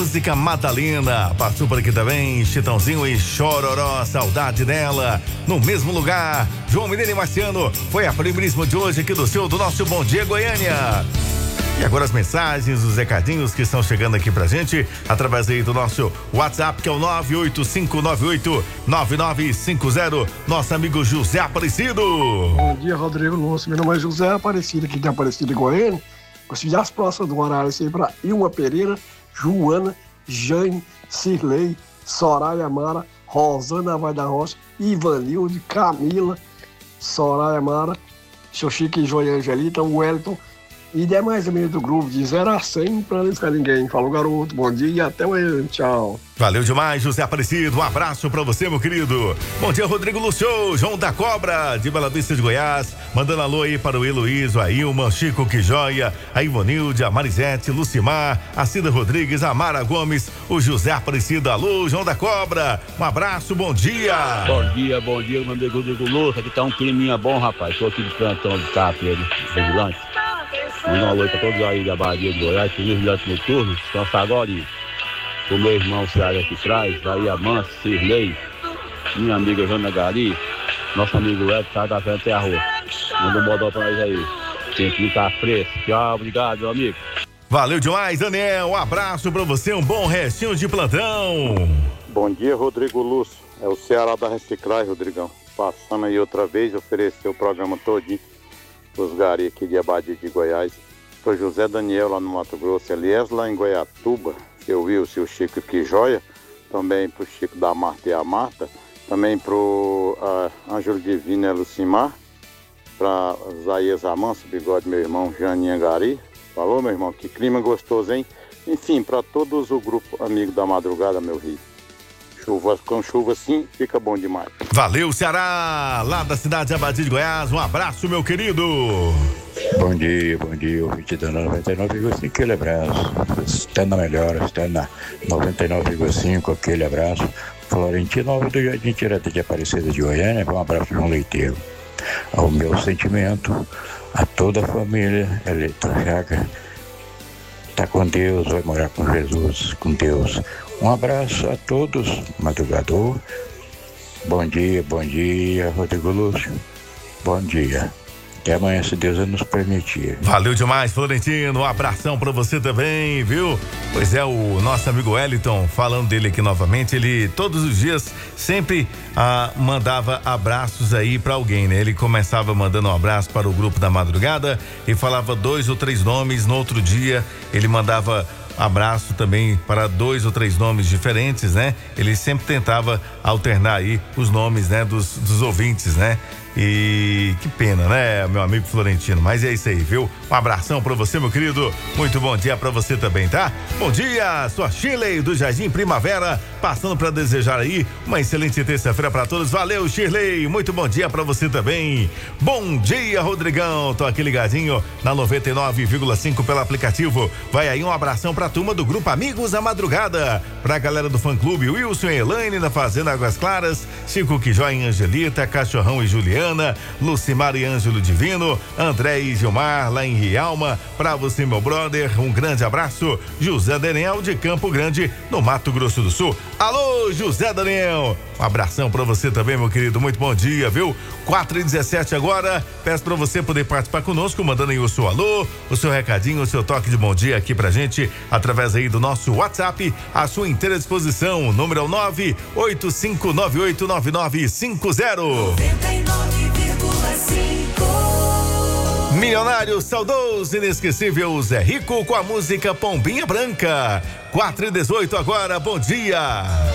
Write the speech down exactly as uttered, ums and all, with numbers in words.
Música Madalena, passou por aqui também, Chitãozinho e Chororó, saudade dela, no mesmo lugar. João Mineiro e Marciano, foi a primeiríssima de hoje aqui do show do nosso Bom Dia Goiânia. E agora as mensagens, os recadinhos que estão chegando aqui pra gente, através aí do nosso WhatsApp, que é o nove oito cinco nove oito nove nove cinco zero, nosso amigo José Aparecido. Bom dia, Rodrigo Lúcio, meu nome é José Aparecido, aqui de Aparecido, Goiânia. Consegui as próximas do horário, isso aí pra Ilma Pereira, Joana, Jane, Cirlei, Soraya Mara, Rosana Vai da Rocha, Ivanilde, Camila, Soraya Mara, Xoxique, Joia Angelita, Wellington e demais amigos do grupo, de zero a cem, pra não ficar ninguém. Falou, garoto, bom dia e até amanhã, tchau. Valeu demais, José Aparecido, um abraço pra você, meu querido. Bom dia, Rodrigo Lúcio, João da Cobra, de Bela Vista de Goiás, mandando alô aí para o Heloísio, a Ilma, Chico Que Joia, a Ivonilde, a Marisete, Lucimar, a Cida Rodrigues, a Mara Gomes, o José Aparecido, alô, João da Cobra, um abraço, bom dia. Bom dia, bom dia, meu amigo Rodrigo Lúcio, aqui tá um climinha bom, rapaz, tô aqui de plantão de café, de vigilante. Manda um alô pra todos aí da Bahia de Goiás, que vigilantes noturnos, estão agora. O meu irmão Ceará aqui atrás, daí a Mansa, Cirlei, minha amiga Jana Gari, nosso amigo Ed, tá da frente até a rua. Manda um modão pra nós aí. Tem que estar fresco. Tchau, obrigado, meu amigo. Valeu demais, Daniel. Um abraço pra você, um bom restinho de plantão. Bom dia, Rodrigo Lúcio. É o Ceará da Reciclagem, Rodrigão. Passando aí outra vez, oferecer o programa todinho pros gari aqui de Abadia de Goiás. Pro José Daniel lá no Mato Grosso, Elias lá em Goiatuba, eu vi o seu Chico Que Joia, também pro Chico da Marta e a Marta, também pro uh, Ângelo Divino e Lucimar, pra Zaías Amanso, Bigode, meu irmão Janinha Gari. Falou, meu irmão, que clima gostoso, hein? Enfim, pra todos o grupo Amigo da Madrugada, meu rio. Chuva, com chuva assim, fica bom demais. Valeu, Ceará, lá da cidade de Abadia de Goiás, um abraço, meu querido. Bom dia, bom dia, ouvinte da noventa e nove vírgula cinco, aquele abraço. Está na melhor, está na noventa e nove vírgula cinco, aquele abraço. Florentino Alves do Jardim Tireta de Aparecida de Goiânia, um abraço, João Leiteiro. Ao meu sentimento, a toda a família Eletrochaga, está com Deus, vai morar com Jesus, com Deus. Um abraço a todos, madrugador. Bom dia, bom dia, Rodrigo Lúcio. Bom dia. Até amanhã, se Deus nos permitir. Valeu demais, Florentino. Um abração pra você também, viu? Pois é, o nosso amigo Wellington, falando dele aqui novamente, ele todos os dias sempre ah, mandava abraços aí pra alguém, né? Ele começava mandando um abraço para o grupo da madrugada e falava dois ou três nomes. No outro dia, ele mandava abraço também para dois ou três nomes diferentes, né? Ele sempre tentava alternar aí os nomes, né? Dos, dos ouvintes, né? E que pena, né, meu amigo Florentino, mas é isso aí, viu? Um abração pra você, meu querido, muito bom dia pra você também, tá? Bom dia, sua Shirley do Jardim Primavera, passando pra desejar aí uma excelente terça-feira pra todos. Valeu, Shirley, muito bom dia pra você também. Bom dia, Rodrigão, tô aqui ligadinho na noventa e nove vírgula cinco pelo aplicativo. Vai aí um abração pra turma do grupo Amigos da Madrugada, pra galera do fã-clube Wilson e Elaine da Fazenda Águas Claras, Chico Que Joia e Angelita, Cachorrão e Juliana, Lucimar e Ângelo Divino, André e Gilmar lá em Rialma, pra você, meu brother, um grande abraço. José Daniel de Campo Grande, no Mato Grosso do Sul. Alô, José Daniel, um abração pra você também, meu querido, muito bom dia, viu? quatro e dezessete agora, peço pra você poder participar conosco, mandando aí o seu alô, o seu recadinho, o seu toque de bom dia aqui pra gente, através aí do nosso WhatsApp, à sua inteira disposição. O número é o nove oito cinco nove oito nove nove cinco zero. Milionário, saudoso, inesquecível Zé Rico com a música Pombinha Branca. quatro e dezoito agora, bom dia.